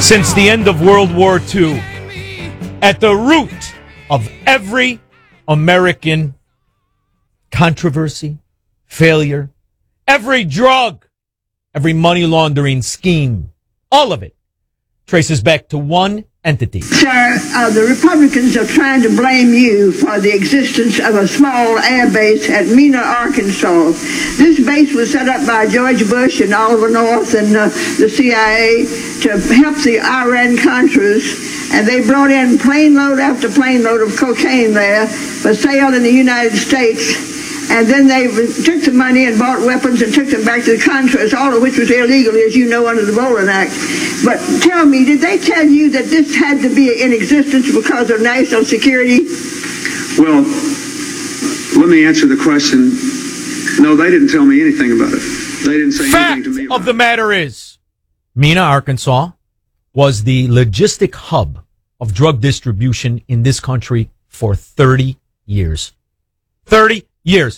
Since the end of World War II, at the root of every American controversy, failure, every drug, every money laundering scheme, all of it traces back to one entity. Sir, the Republicans are trying to blame you for the existence of a small air base at Mena, Arkansas. This base was set up by George Bush and Oliver North and the CIA to help the Iran-Contras, and they brought in plane load after plane load of cocaine there for sale in the United States. And then they took the money and bought weapons and took them back to the Contras, all of which was illegal, as you know, under the Boland Act. But tell me, did they tell you that this had to be in existence because of national security? Well, let me answer the question. No, they didn't tell me anything about it. They didn't say anything to me about it. Fact of the matter is, Mena, Arkansas, was the logistic hub of drug distribution in this country for 30 years. 30 years.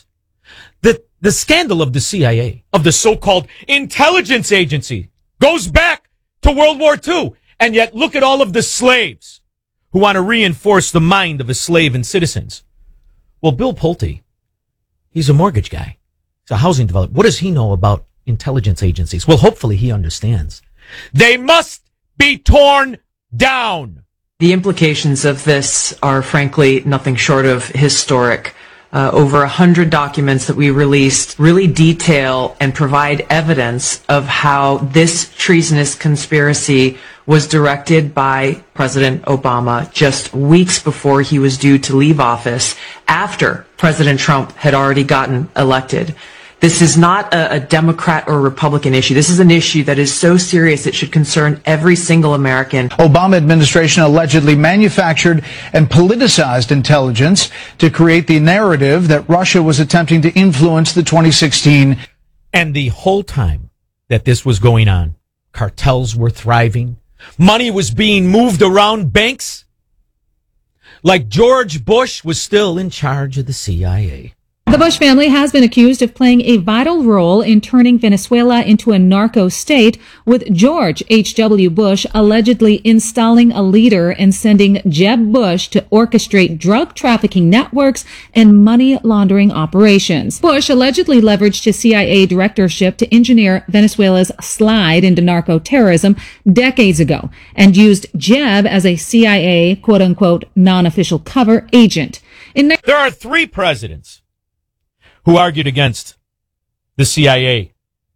The scandal of the CIA, of the so-called intelligence agency, goes back to World War II. And yet look at all of the slaves who want to reinforce the mind of a slave and citizens. Well, Bill Pulte, he's a mortgage guy. He's a housing developer. What does he know about intelligence agencies? Well, hopefully he understands. They must be torn down. The implications of this are frankly nothing short of historic. Over 100 documents that we released really detail and provide evidence of how this treasonous conspiracy was directed by President Obama just weeks before he was due to leave office, after President Trump had already gotten elected. This is not a Democrat or Republican issue. This is an issue that is so serious it should concern every single American. Obama administration allegedly manufactured and politicized intelligence to create the narrative that Russia was attempting to influence the 2016. And the whole time that this was going on, cartels were thriving. Money was being moved around banks. Like George Bush was still in charge of the CIA. The Bush family has been accused of playing a vital role in turning Venezuela into a narco state, with George H.W. Bush allegedly installing a leader and sending Jeb Bush to orchestrate drug trafficking networks and money laundering operations. Bush allegedly leveraged his CIA directorship to engineer Venezuela's slide into narco-terrorism decades ago and used Jeb as a CIA quote-unquote non-official cover agent. There are three presidents who argued against the CIA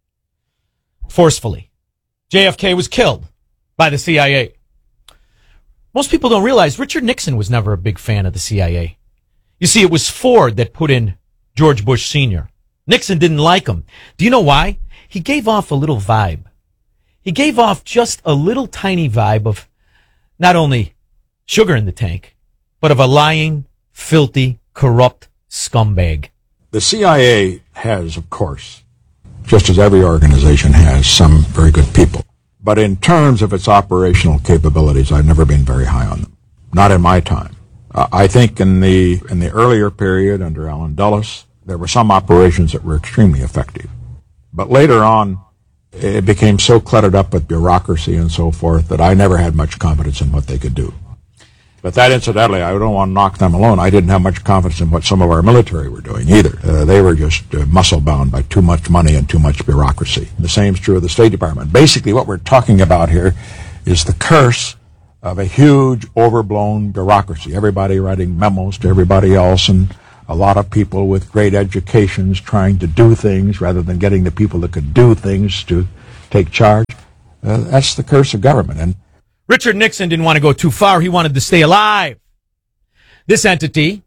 forcefully. JFK was killed by the CIA. Most people don't realize Richard Nixon was never a big fan of the CIA. You see, it was Ford that put in George Bush Sr. Nixon didn't like him. Do you know why? He gave off a little vibe. He gave off just a little tiny vibe of not only sugar in the tank, but of a lying, filthy, corrupt scumbag. The CIA has, of course, just as every organization has, some very good people. But in terms of its operational capabilities, I've never been very high on them. Not in my time. I think in the earlier period under Allen Dulles, there were some operations that were extremely effective. But later on, it became so cluttered up with bureaucracy and so forth that I never had much confidence in what they could do. But that, incidentally, I don't want to knock them alone. I didn't have much confidence in what some of our military were doing either. They were just muscle-bound by too much money and too much bureaucracy. The same is true of the State Department. Basically, what we're talking about here is the curse of a huge, overblown bureaucracy. Everybody writing memos to everybody else, and a lot of people with great educations trying to do things rather than getting the people that could do things to take charge. That's the curse of government. And Richard Nixon didn't want to go too far. He wanted to stay alive. This entity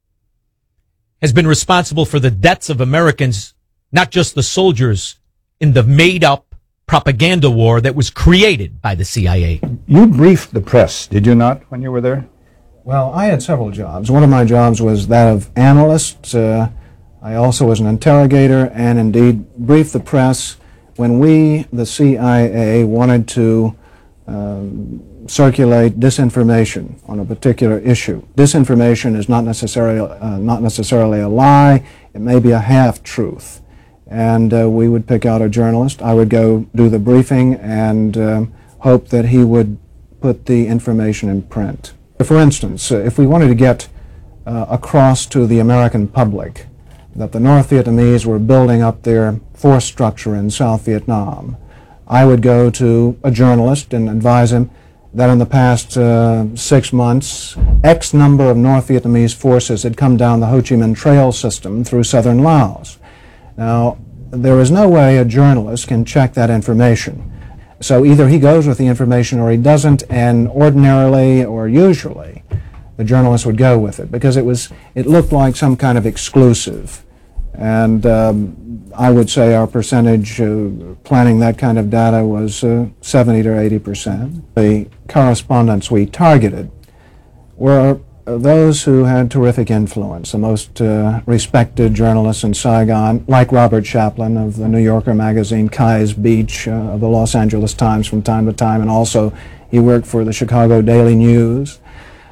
has been responsible for the deaths of Americans, not just the soldiers, in the made-up propaganda war that was created by the CIA. You briefed the press, did you not, when you were there? Well, I had several jobs. One of my jobs was that of analyst. I also was an interrogator and indeed briefed the press when we, the CIA, wanted to circulate disinformation on a particular issue. Disinformation is not necessarily a lie. It may be a half-truth. And we would pick out a journalist. I would go do the briefing, and hope that he would put the information in print. For instance, if we wanted to get across to the American public that the North Vietnamese were building up their force structure in South Vietnam, I would go to a journalist and advise him that in the past 6 months, X number of North Vietnamese forces had come down the Ho Chi Minh Trail system through southern Laos. Now, there is no way a journalist can check that information. So either he goes with the information or he doesn't, and ordinarily or usually the journalist would go with it because it looked like some kind of exclusive. And I would say our percentage planning that kind of data was 70 to 80%. The correspondents we targeted were those who had terrific influence, the most respected journalists in Saigon, like Robert Chaplin of the New Yorker magazine, Kai's Beach of the Los Angeles Times from time to time, and also he worked for the Chicago Daily News.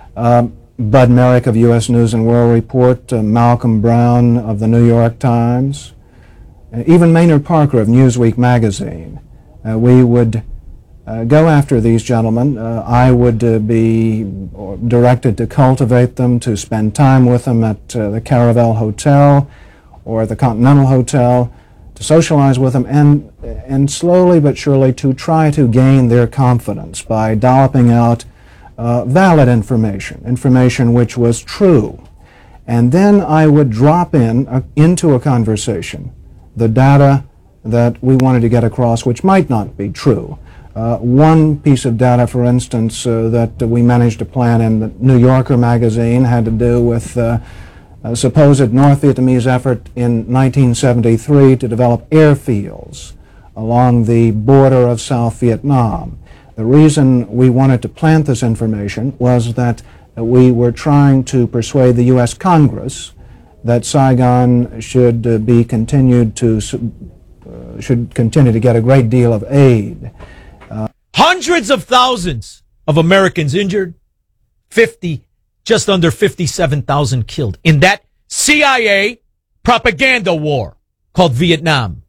Bud Merrick of U.S. News and World Report, Malcolm Brown of the New York Times, even Maynard Parker of Newsweek magazine. We would go after these gentlemen. I would be directed to cultivate them, to spend time with them at the Caravel Hotel or the Continental Hotel, to socialize with them, and slowly but surely to try to gain their confidence by dolloping out valid information which was true. And then I would drop into a conversation the data that we wanted to get across, which might not be true. One piece of data, for instance, that we managed to plant in the New Yorker magazine had to do with a supposed North Vietnamese effort in 1973 to develop airfields along the border of South Vietnam. The reason we wanted to plant this information was that we were trying to persuade the U.S. Congress that Saigon should continue to get a great deal of aid. Hundreds of thousands of Americans injured, just under 57,000 killed in that CIA propaganda war called Vietnam.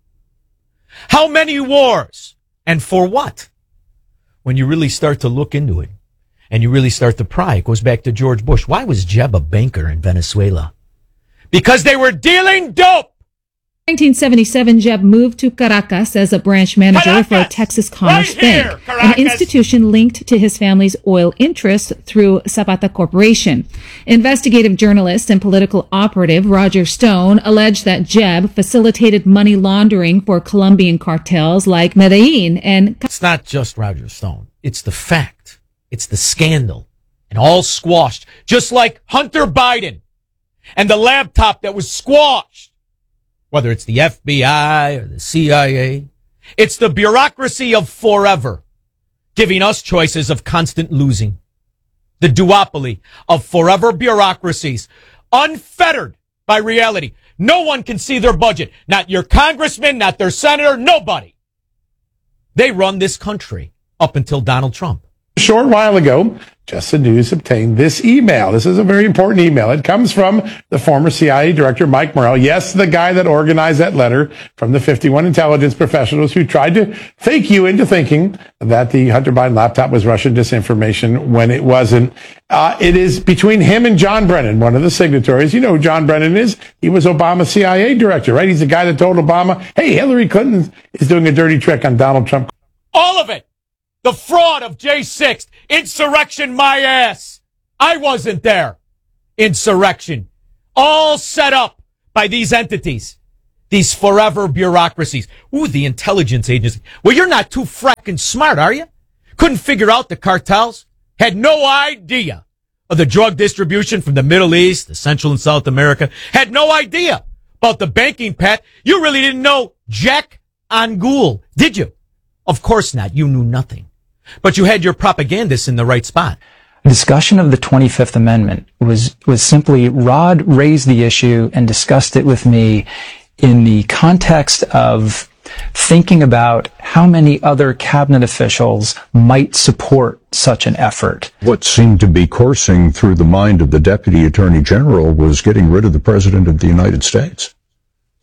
How many wars and for what? When you really start to look into it and you really start to pry, it goes back to George Bush. Why was Jeb a banker in Venezuela? Because they were dealing dope. In 1977, Jeb moved to Caracas as a branch manager for Texas Commerce Bank, an institution linked to his family's oil interests through Zapata Corporation. Investigative journalist and political operative Roger Stone alleged that Jeb facilitated money laundering for Colombian cartels like Medellin and... It's not just Roger Stone. It's the fact. It's the scandal. And all squashed. Just like Hunter Biden and the laptop that was squashed. Whether it's the FBI or the CIA, it's the bureaucracy of forever, giving us choices of constant losing. The duopoly of forever bureaucracies, unfettered by reality. No one can see their budget. Not your congressman, not their senator, nobody. They run this country up until Donald Trump. A short while ago, Just the News obtained this email. This is a very important email. It comes from the former CIA director, Mike Morrell. Yes, the guy that organized that letter from the 51 intelligence professionals who tried to fake you into thinking that the Hunter Biden laptop was Russian disinformation when it wasn't. It is between him and John Brennan, one of the signatories. You know who John Brennan is? He was Obama's CIA director, right? He's the guy that told Obama, hey, Hillary Clinton is doing a dirty trick on Donald Trump. All of it. The fraud of J6, insurrection, my ass. I wasn't there. Insurrection. All set up by these entities. These forever bureaucracies. Ooh, the intelligence agency. Well, you're not too fracking smart, are you? Couldn't figure out the cartels? Had no idea of the drug distribution from the Middle East, the Central and South America. Had no idea about the banking pet. You really didn't know Jack Angul, did you? Of course not. You knew nothing. But you had your propagandists in the right spot. A discussion of the 25th Amendment was simply Rod raised the issue and discussed it with me in the context of thinking about how many other cabinet officials might support such an effort. What seemed to be coursing through the mind of the Deputy Attorney General was getting rid of the President of the United States.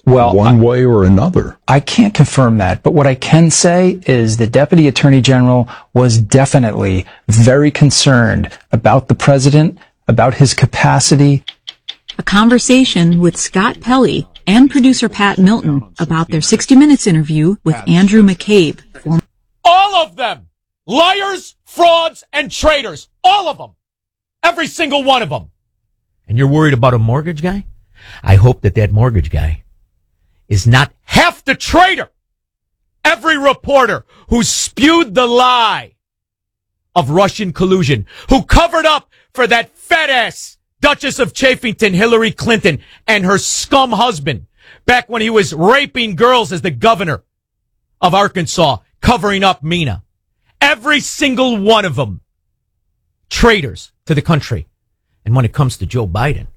Well, one way or another. I can't confirm that, but what I can say is the Deputy Attorney General was definitely very concerned about the president, about his capacity. A conversation with Scott Pelley and producer Pat Milton about their 60 Minutes interview with Andrew McCabe. All of them! Liars, frauds, and traitors. All of them. Every single one of them. And you're worried about a mortgage guy? I hope that mortgage guy is not half the traitor. Every reporter who spewed the lie of Russian collusion, who covered up for that fat-ass Duchess of Chafington, Hillary Clinton, and her scum husband back when he was raping girls as the governor of Arkansas, covering up Mina. Every single one of them traitors to the country. And when it comes to Joe Biden,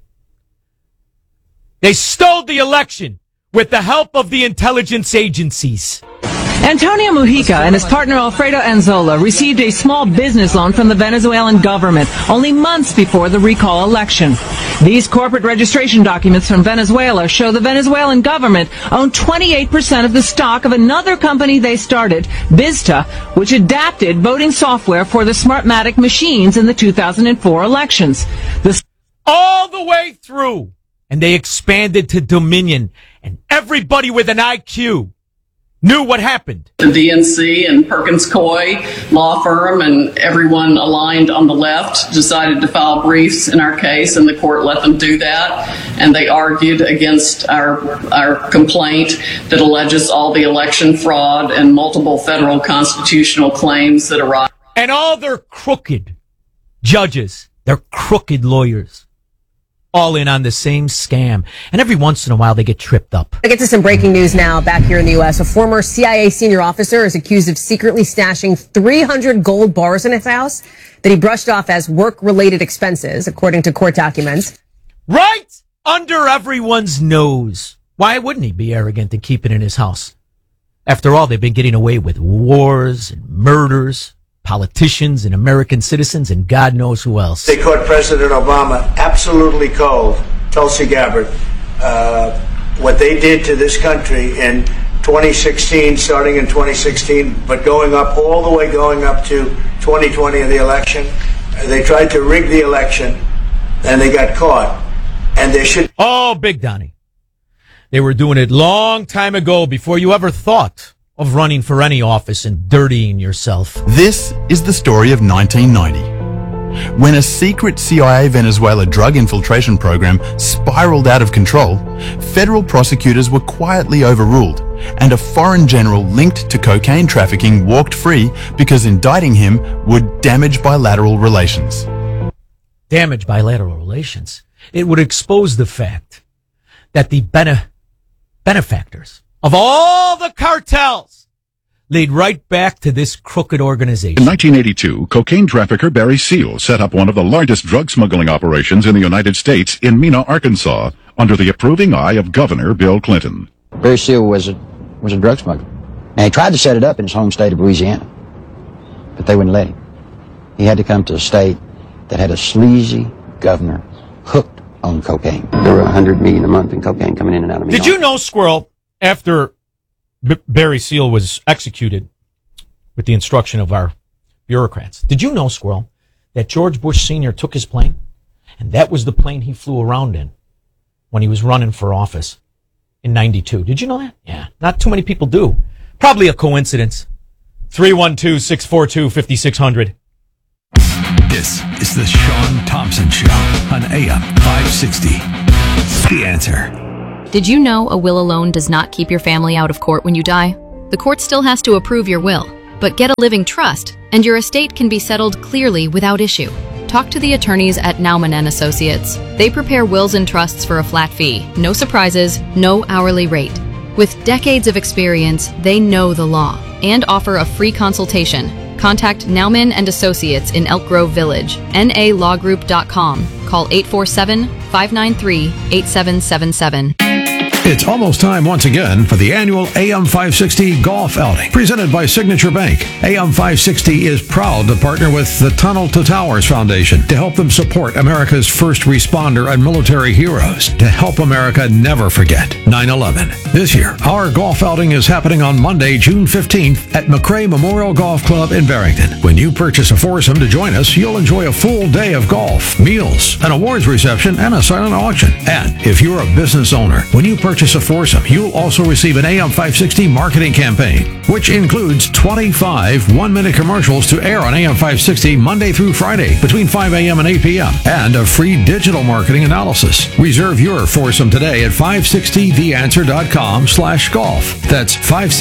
they stole the election with the help of the intelligence agencies. Antonio Mujica and his partner Alfredo Anzola received a small business loan from the Venezuelan government only months before the recall election. These corporate registration documents from Venezuela show the Venezuelan government owned 28% of the stock of another company they started, Bizta, which adapted voting software for the Smartmatic machines in the 2004 elections. All the way through. And they expanded to Dominion. And everybody with an IQ knew what happened. The DNC and Perkins Coie law firm and everyone aligned on the left decided to file briefs in our case, and the court let them do that. And they argued against our complaint that alleges all the election fraud and multiple federal constitutional claims that arise. And all their crooked judges, their crooked lawyers, all in on the same scam. And every once in a while, they get tripped up. I get to some breaking news now back here in the U.S. A former CIA senior officer is accused of secretly stashing 300 gold bars in his house that he brushed off as work-related expenses, according to court documents. Right under everyone's nose. Why wouldn't he be arrogant and keep it in his house? After all, they've been getting away with wars and murders, politicians and American citizens, and God knows who else. They caught President Obama absolutely cold, Tulsi Gabbard. What they did to this country in 2016, starting in 2016, but going up to 2020 in the election. They tried to rig the election, and they got caught. And they should... Oh, Big Donnie. They were doing it long time ago, before you ever thought of running for any office and dirtying yourself. This is the story of 1990, when a secret CIA Venezuela drug infiltration program spiraled out of control. Federal prosecutors were quietly overruled, and a foreign general linked to cocaine trafficking walked free because indicting him would damage bilateral relations. Damage bilateral relations? It would expose the fact that the benefactors of all the cartels lead right back to this crooked organization. In 1982, cocaine trafficker Barry Seal set up one of the largest drug smuggling operations in the United States in Mena, Arkansas, under the approving eye of Governor Bill Clinton. Barry Seal was a drug smuggler. Now, he tried to set it up in his home state of Louisiana, but they wouldn't let him. He had to come to a state that had a sleazy governor hooked on cocaine. There were $100 million a month in cocaine coming in and out of Mena. Did you know, Squirrel, after Barry Seal was executed with the instruction of our bureaucrats, did you know, Squirrel, that George Bush Sr. took his plane, and that was the plane he flew around in when he was running for office in 92? Did you know that? Yeah, not too many people do. Probably a coincidence. 312-642-5600. This is the Sean Thompson Show on AM 560. The Answer. Did you know a will alone does not keep your family out of court when you die? The court still has to approve your will, but get a living trust, and your estate can be settled clearly without issue. Talk to the attorneys at Nauman & Associates. They prepare wills and trusts for a flat fee, no surprises, no hourly rate. With decades of experience, they know the law and offer a free consultation. Contact Nauman & Associates in Elk Grove Village, nalawgroup.com. Call 847-593-8777. It's almost time once again for the annual AM 560 Golf Outing, presented by Signature Bank. AM 560 is proud to partner with the Tunnel to Towers Foundation to help them support America's first responder and military heroes, to help America never forget 9/11. This year, our golf outing is happening on Monday, June 15th at McRae Memorial Golf Club in Barrington. When you purchase a foursome to join us, you'll enjoy a full day of golf, meals, an awards reception, and a silent auction. And if you're a business owner, when you purchase a foursome, you'll also receive an AM 560 marketing campaign, which includes 25 one-minute commercials to air on AM 560 Monday through Friday between 5 a.m. and 8 p.m. and a free digital marketing analysis. Reserve your foursome today at 560theanswer.com/golf. That's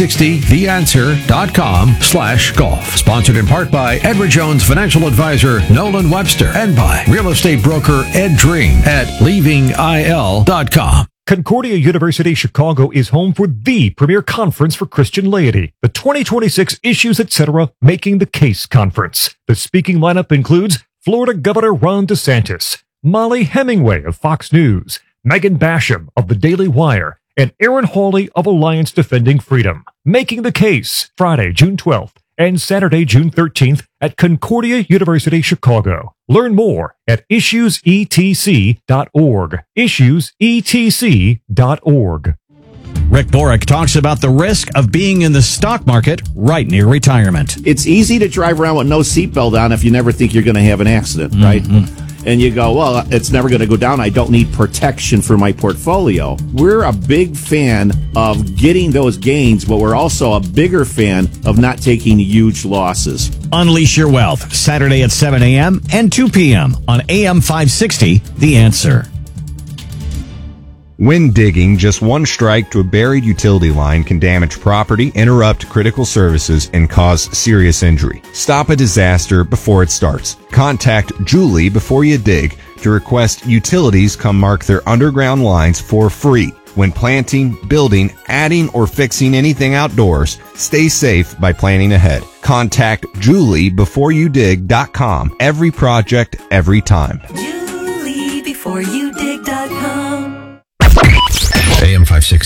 560theanswer.com/golf. Sponsored in part by Edward Jones Financial Advisor Nolan Webster and by real estate broker Ed Dream at leavingil.com. Concordia University Chicago is home for the premier conference for Christian laity, the 2026 Issues Etc. Making the Case Conference. The speaking lineup includes Florida Governor Ron DeSantis, Molly Hemingway of Fox News, Megan Basham of the Daily Wire, and Aaron Hawley of Alliance Defending Freedom. Making the Case, Friday, June 12th and Saturday, June 13th at Concordia University Chicago. Learn more at issuesetc.org. Issuesetc.org. Rick Borick talks about the risk of being in the stock market right near retirement. It's easy to drive around with no seatbelt on if you never think you're going to have an accident, right? And you go, well, it's never going to go down. I don't need protection for my portfolio. We're a big fan of getting those gains, but we're also a bigger fan of not taking huge losses. Unleash your wealth, Saturday at 7 a.m. and 2 p.m. on AM 560, The Answer. When digging, just one strike to a buried utility line can damage property, interrupt critical services, and cause serious injury. Stop a disaster before it starts. Contact Julie before you dig to request utilities come mark their underground lines for free. When planting, building, adding, or fixing anything outdoors, stay safe by planning ahead. Contact JulieBeforeYouDig.com. Every project, every time. JulieBeforeYouDig.com. AM 560.